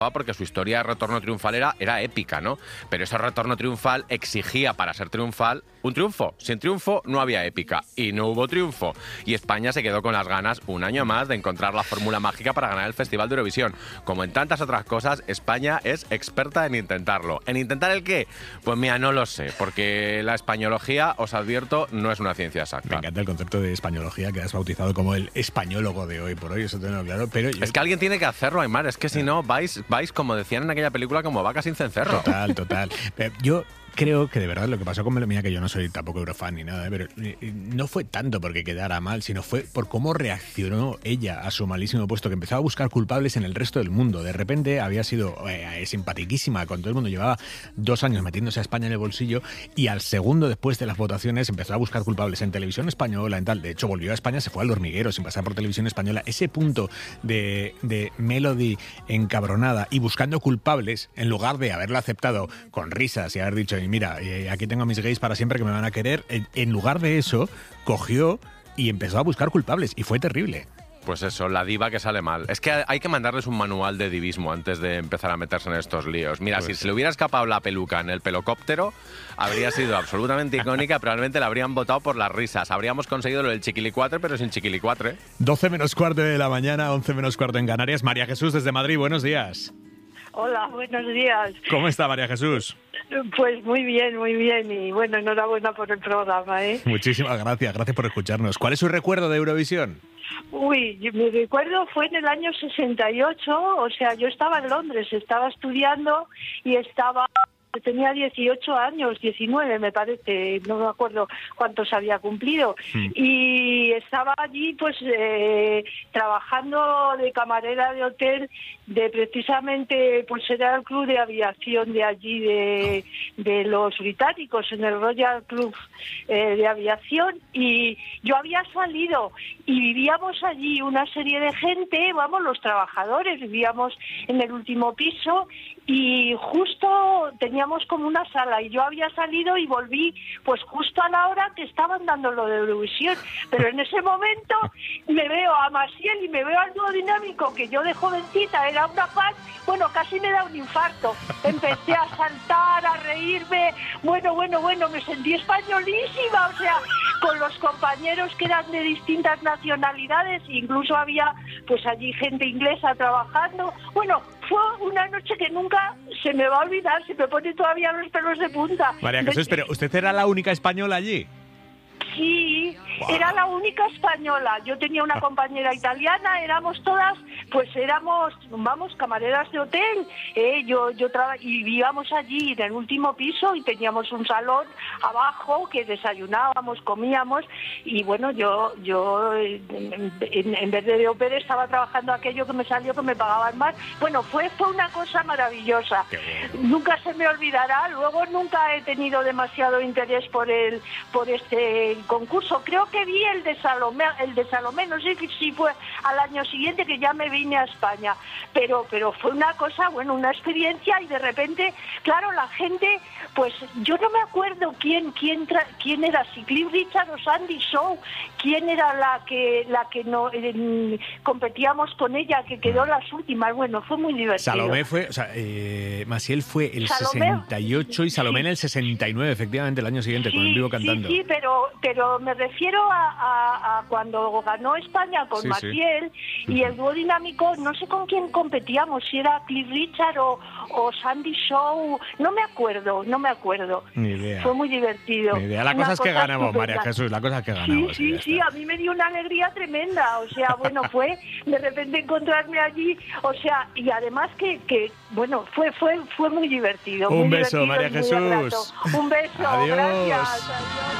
porque su historia de retorno triunfal era épica, ¿no? Pero ese retorno triunfal exigía, para ser triunfal, un triunfo. Sin triunfo no había épica y no hubo triunfo. Y España se quedó con las ganas un año más de encontrar la fórmula mágica para ganar el Festival de Eurovisión. Como en tantas otras cosas, España es experta en intentarlo. ¿En intentar el qué? Pues mira, no lo sé, porque la españología, os advierto, no es una ciencia exacta. Me encanta el concepto de españología que has bautizado como el españólogo de hoy por hoy, eso tengo claro. Pero es que alguien tiene que hacerlo, Aymar, es que si no vais, como decían en aquella película, como vacas sin cencerro. Total. Yo creo que de verdad lo que pasó con Melomía, que yo no soy tampoco eurofan ni nada, pero no fue tanto porque quedara mal, sino fue por cómo reaccionó ella a su malísimo puesto, que empezaba a buscar culpables en el resto del mundo. De repente había sido simpatiquísima con todo el mundo, llevaba 2 años metiéndose a España en el bolsillo y al segundo después de las votaciones empezó a buscar culpables en televisión española, en tal. De hecho, volvió a España, se fue al hormiguero sin pasar por televisión española. Ese punto de Melody encabronada y buscando culpables, en lugar de haberlo aceptado con risas y haber dicho, mira, aquí tengo a mis gays para siempre que me van a querer, en lugar de eso, cogió y empezó a buscar culpables y fue terrible. Pues eso, la diva que sale mal. Es que hay que mandarles un manual de divismo antes de empezar a meterse en estos líos. Mira, si se le hubiera escapado la peluca en el pelocóptero, habría sido absolutamente icónica, probablemente la habrían votado por las risas. Habríamos conseguido lo del chiquilicuatre, pero sin chiquilicuatre. 12 menos cuarto de la mañana, 11 menos cuarto en Canarias. María Jesús desde Madrid, buenos días. Hola, buenos días. ¿Cómo está María Jesús? Pues muy bien, y bueno, enhorabuena por el programa, ¿eh? Muchísimas gracias por escucharnos. ¿Cuál es su recuerdo de Eurovisión? Uy, mi recuerdo fue en el año 68, o sea, yo estaba en Londres, estaba estudiando y tenía 18 años, 19 me parece, no me acuerdo cuántos había cumplido. Y estaba allí pues trabajando de camarera de hotel de precisamente, pues era el club de aviación de allí de los británicos, en el Royal Club de Aviación, y yo había salido y vivíamos allí una serie de gente, vamos, los trabajadores, vivíamos en el último piso y justo teníamos como una sala y yo había salido y volví pues justo a la hora que estaban dando lo de Eurovisión, pero en ese momento me veo a Maciel y me veo al dúo dinámico, que yo de jovencita era una fan, bueno, casi me da un infarto, empecé a saltar, a reírme, bueno, me sentí españolísima, o sea, con los compañeros que eran de distintas nacionalidades, incluso había pues allí gente inglesa trabajando, bueno, fue una noche que nunca se me va a olvidar, se me ponen todavía los pelos de punta. María Jesús, pero ¿usted era la única española allí? Sí, era la única española. Yo tenía una compañera italiana, éramos todas, pues éramos, vamos, camareras de hotel. Y vivíamos allí en el último piso y teníamos un salón abajo que desayunábamos, comíamos y bueno, yo en vez de ópera estaba trabajando aquello que me salió, que me pagaban más. Bueno, fue una cosa maravillosa. Nunca se me olvidará. Luego nunca he tenido demasiado interés por este concurso. Creo que vi el de Salomé, no sé si fue al año siguiente, que ya me vine a España, pero fue una cosa, bueno, una experiencia, y de repente, claro, la gente, pues yo no me acuerdo quién era, si Cliff Richard o Sandy Shaw, quién era la que no competíamos con ella, que quedó las últimas. Bueno, fue muy divertido. Salomé fue, o sea, Maciel fue el Salomé, 68 y Salomé en el 69, efectivamente, el año siguiente, con el vivo cantando. Sí, pero me refiero a cuando ganó España con Maciel y el dúo dinámico, no sé con quién competíamos, si era Cliff Richard o Sandy Shaw, no me acuerdo. Ni idea. Fue muy divertido. Ni idea. La cosa es que ganamos, María Jesús, la cosa es que ganamos. Sí, a mí me dio una alegría tremenda, o sea, bueno, fue de repente encontrarme allí, o sea, y además que bueno, fue muy divertido. Un muy beso, divertido, María Jesús. Un beso, Adiós. Gracias. Adiós.